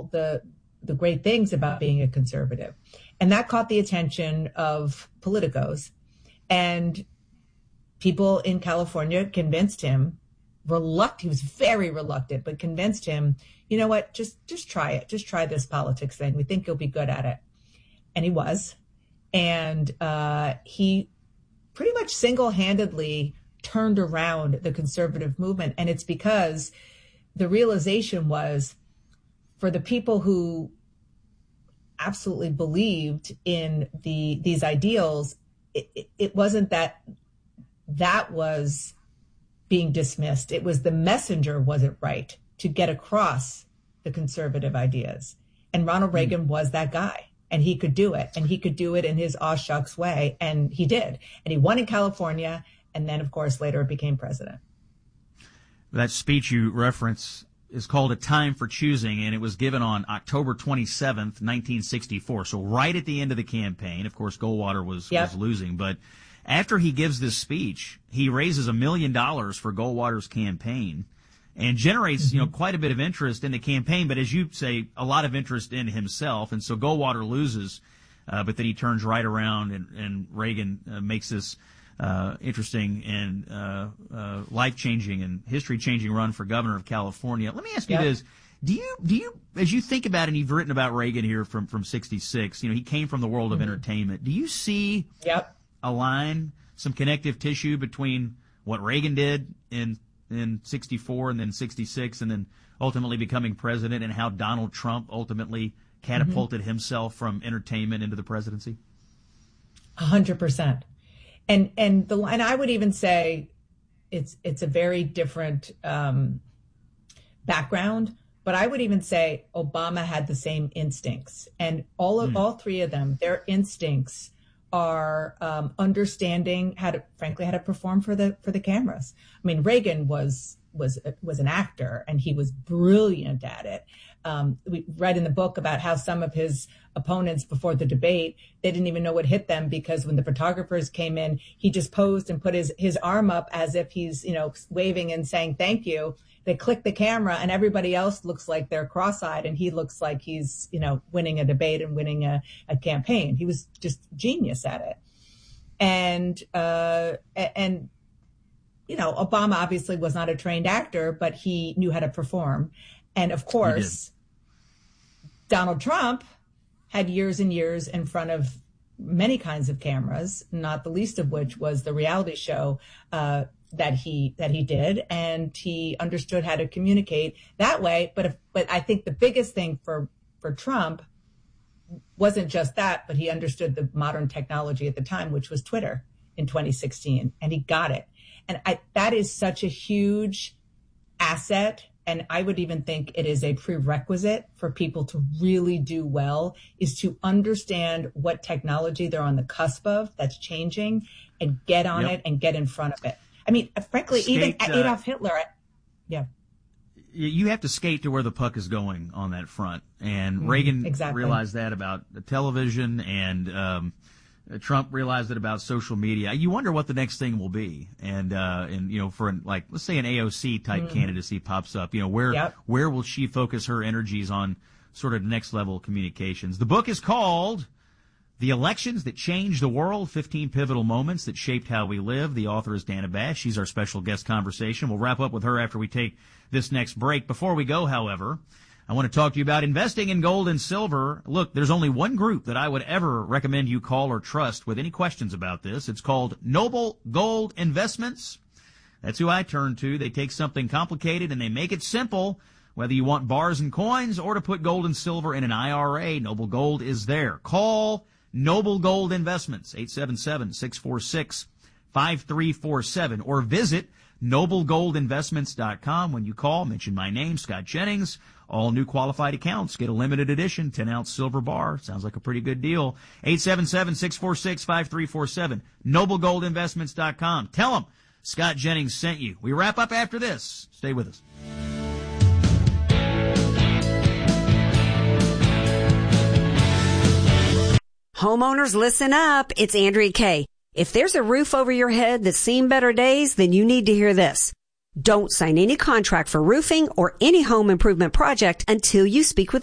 all the great things about being a conservative. And that caught the attention of politicos. And people in California convinced him, he was very reluctant, but convinced him, you know what, just try it. Just try this politics thing. We think you'll be good at it. And he was. And he pretty much single-handedly turned around the conservative movement. And it's because the realization was, for the people who absolutely believed in these ideals, it wasn't that was being dismissed. It was the messenger wasn't right to get across the conservative ideas. And Ronald Reagan was that guy, and he could do it, and he could do it in his aw shucks way. And he did. And he won in California. And then, of course, later became president. That speech you reference is called A Time for Choosing, and it was given on October 27th, 1964. So right at the end of the campaign. Of course, Goldwater was losing. But after he gives this speech, he raises $1 million for Goldwater's campaign and generates, quite a bit of interest in the campaign. But as you say, a lot of interest in himself. And so Goldwater loses, but then he turns right around and Reagan makes this interesting and life-changing and history-changing run for governor of California. Let me ask you this. Do you, as you think about it, and you've written about Reagan here from 66, he came from the world of entertainment. Do you see a line, some connective tissue between what Reagan did in 64 and then 66 and then ultimately becoming president, and how Donald Trump ultimately catapulted himself from entertainment into the presidency? 100%. And I would even say it's a very different background, but I would even say Obama had the same instincts, and all three of them, their instincts are understanding how to perform for the cameras. I mean, Reagan was an actor, and he was brilliant at it. We read in the book about how some of his opponents before the debate, they didn't even know what hit them, because when the photographers came in, he just posed and put his arm up as if he's, waving and saying thank you. They click the camera and everybody else looks like they're cross-eyed, and he looks like he's, winning a debate and winning a campaign. He was just genius at it. And Obama obviously was not a trained actor, but he knew how to perform. And of course, Donald Trump had years and years in front of many kinds of cameras, not the least of which was the reality show that he did, and he understood how to communicate that way. But I think the biggest thing for Trump wasn't just that, but he understood the modern technology at the time, which was Twitter in 2016, and he got it. And that is such a huge asset. And I would even think it is a prerequisite for people to really do well, is to understand what technology they're on the cusp of that's changing, and get on it and get in front of it. I mean, frankly, even Adolf Hitler. You have to skate to where the puck is going on that front. And Reagan realized that about the television, and Trump realized it about social media. You wonder what the next thing will be. And for let's say an AOC type candidacy pops up, where will she focus her energies on sort of next level communications? The book is called The Elections That Changed the World, 15 Pivotal Moments That Shaped How We Live. The author is Dana Bash. She's our special guest conversation. We'll wrap up with her after we take this next break. Before we go, however, I want to talk to you about investing in gold and silver. Look, there's only one group that I would ever recommend you call or trust with any questions about this. It's called Noble Gold Investments. That's who I turn to. They take something complicated and they make it simple. Whether you want bars and coins or to put gold and silver in an IRA, Noble Gold is there. Call Noble Gold Investments, 877-646-5347, or visit NobleGoldInvestments.com. When you call, mention my name, Scott Jennings. All new qualified accounts get a limited edition 10-ounce silver bar. Sounds like a pretty good deal. 877-646-5347. NobleGoldInvestments.com. Tell them Scott Jennings sent you. We wrap up after this. Stay with us. Homeowners, listen up. It's Andrea Kay. If there's a roof over your head that's seen better days, then you need to hear this. Don't sign any contract for roofing or any home improvement project until you speak with